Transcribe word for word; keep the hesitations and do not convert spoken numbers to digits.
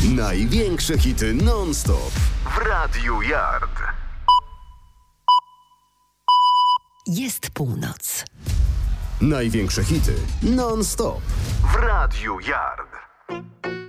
Największe hity non-stop w Radiu Yard. Jest północ. Największe hity non-stop w Radiu Yard.